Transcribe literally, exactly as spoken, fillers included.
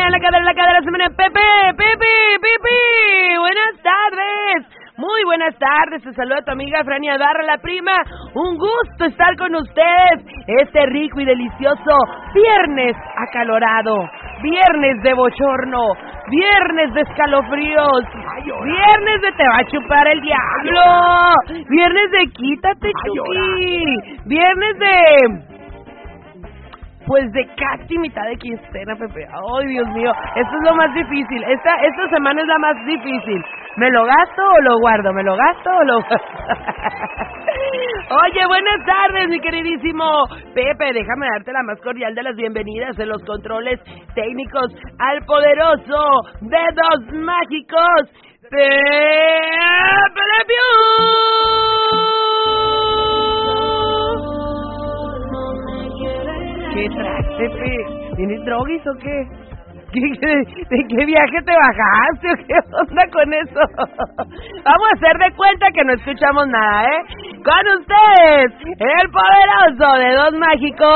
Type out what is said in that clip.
en la cadera, en la cadera se menea. Pepe, Pepe, Pepe. Buenas tardes. Muy buenas tardes, te saluda tu amiga Frania Barra, la prima. Un gusto estar con ustedes este rico y delicioso viernes acalorado, viernes de bochorno, viernes de escalofríos, viernes de te va a chupar el diablo, viernes de quítate, Chucky, viernes de... pues de casi mitad de quincena, Pepe. Ay, Dios mío, esto es lo más difícil. Esta esta semana es la más difícil. ¿Me lo gasto o lo guardo? ¿Me lo gasto o lo Oye, buenas tardes, mi queridísimo Pepe. Déjame darte la más cordial de las bienvenidas en los controles técnicos al poderoso Dedos Mágicos Pepe Le Pew. ¿Qué traes, Pepe? ¿Tienes droguis o qué? ¿Qué, qué? ¿De qué viaje te bajaste o qué onda con eso? Vamos a hacer de cuenta que no escuchamos nada, ¿eh? Con ustedes, el poderoso Dedos Mágicos